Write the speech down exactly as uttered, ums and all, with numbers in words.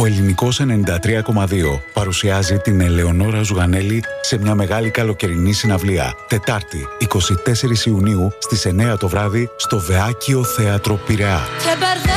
Ο Ελληνικός ενενήντα τρία κόμμα δύο παρουσιάζει την Ελεονόρα Ζουγανέλη σε μια μεγάλη καλοκαιρινή συναυλία. Τετάρτη, εικοστή τέταρτη Ιουνίου στις εννιά το βράδυ στο Βεάκιο Θέατρο Πειραιά.